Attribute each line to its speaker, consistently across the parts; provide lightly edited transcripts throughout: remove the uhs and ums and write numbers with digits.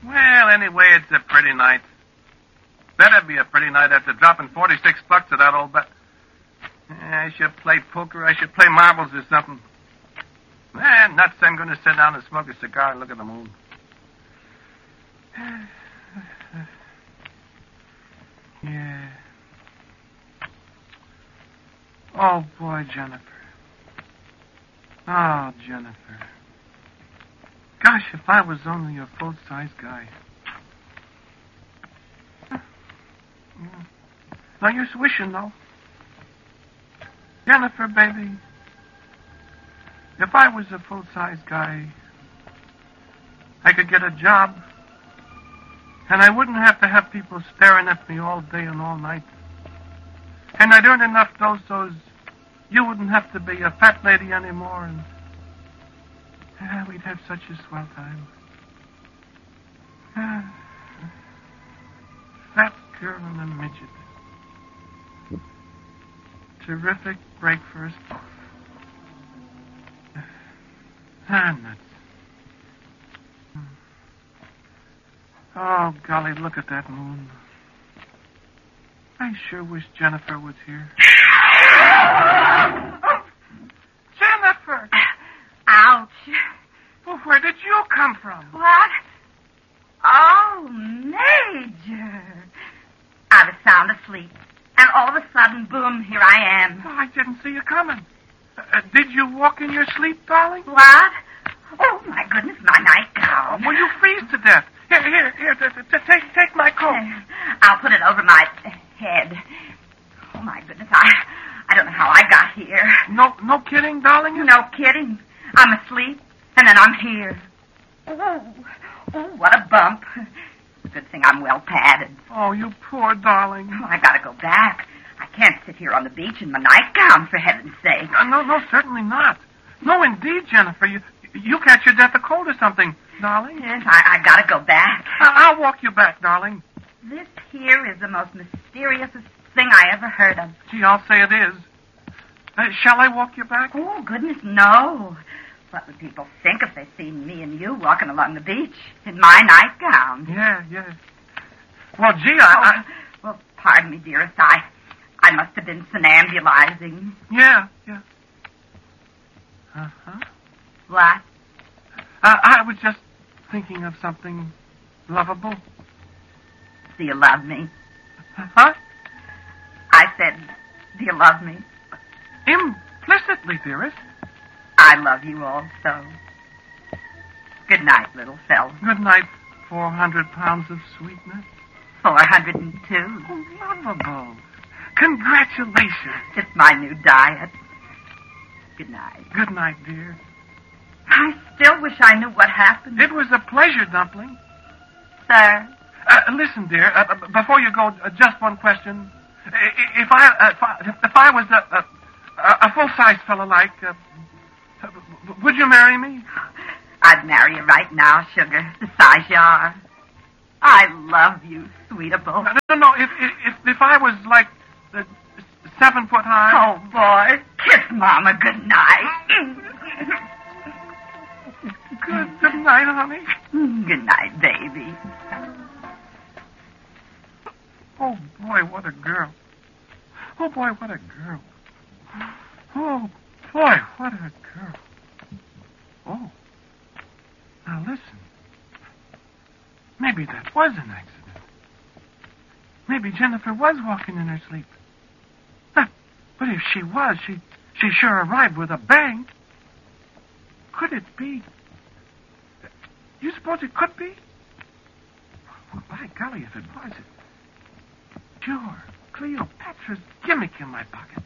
Speaker 1: Well, anyway, it's a pretty night. Better be a pretty night after dropping $46 to that old I should play poker. I should play marbles or something. Nuts. I'm going to sit down and smoke a cigar and look at the moon. Yeah. Oh, boy, Jennifer. Oh, Jennifer. Gosh, if I was only a full-size guy. No use wishing, though. Jennifer, baby. If I was a full-size guy, I could get a job, and I wouldn't have to have people staring at me all day and all night. And I'd earn enough dough so you wouldn't have to be a fat lady anymore, and we'd have such a swell time. Fat girl and a midget. Terrific break for us both. Nuts. Oh, golly, look at that moon. I sure wish Jennifer was here. Oh, Jennifer!
Speaker 2: Ouch.
Speaker 1: Well, where did you come from?
Speaker 2: What? Oh, Major. I was sound asleep. And all of a sudden, boom, here I am.
Speaker 1: Oh, I didn't see you coming. Did you walk in your sleep, darling?
Speaker 2: What? Oh, my goodness, my nightgown.
Speaker 1: Will you freeze to death? Here, take my coat.
Speaker 2: I'll put it over my head. Oh, my goodness, I don't know how I got here.
Speaker 1: No kidding, darling?
Speaker 2: No kidding. I'm asleep, and then I'm here. Oh, what a bump. Good thing I'm well padded.
Speaker 1: Oh, you poor darling.
Speaker 2: Oh, I gotta go back. I can't sit here on the beach in my nightgown, for heaven's sake.
Speaker 1: No, certainly not. No, indeed, Jennifer. You catch your death of cold or something, darling.
Speaker 2: Yes, I gotta go back.
Speaker 1: I'll walk you back, darling.
Speaker 2: This here is the most mysterious thing I ever heard of.
Speaker 1: Gee, I'll say it is. Shall I walk you back?
Speaker 2: Oh, goodness, no. What would people think if they seen me and you walking along the beach in my nightgown?
Speaker 1: Yeah. Well, gee,
Speaker 2: Well, pardon me, dearest. I must have been somnambulizing.
Speaker 1: Yeah. Uh-huh.
Speaker 2: What?
Speaker 1: I was just thinking of something lovable.
Speaker 2: Do you love me?
Speaker 1: Huh?
Speaker 2: I said, do you love me?
Speaker 1: Implicitly, dearest.
Speaker 2: I love you also. Good night, little fella.
Speaker 1: Good night, 400 pounds of sweetness.
Speaker 2: 402.
Speaker 1: Oh, lovable. Congratulations.
Speaker 2: It's my new diet. Good night.
Speaker 1: Good night, dear.
Speaker 2: I still wish I knew what happened.
Speaker 1: It was a pleasure, Dumpling.
Speaker 2: Sir?
Speaker 1: Listen, dear, before you go, just one question. If I was a full-size fellow like, would you marry me?
Speaker 2: I'd marry you right now, sugar, the size you are. I love you, sweetable.
Speaker 1: No. If I was like 7 foot high.
Speaker 2: Oh, boy. Kiss Mama good night.
Speaker 1: Good night, honey.
Speaker 2: Good night, baby.
Speaker 1: Oh, boy, what a girl. Oh, boy, what a girl. Oh, boy, what a girl. Oh. Now, listen. Maybe that was an accident. Maybe Jennifer was walking in her sleep. But if she was, she sure arrived with a bang. Could it be? You suppose it could be? Well, by golly, if it was, sure, Cleopatra's gimmick in my pocket.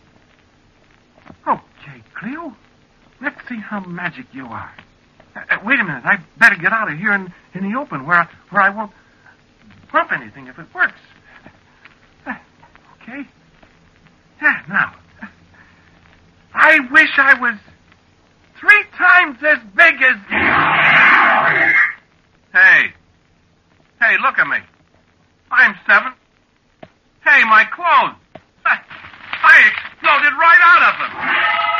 Speaker 1: Okay, Cleo, let's see how magic you are. Wait a minute, I'd better get out of here in the open where I won't bump anything if it works. Okay. Now, I wish I was 3 times as big as... Hey, look at me. I'm 7. Hey, my clothes. I exploded right out of them.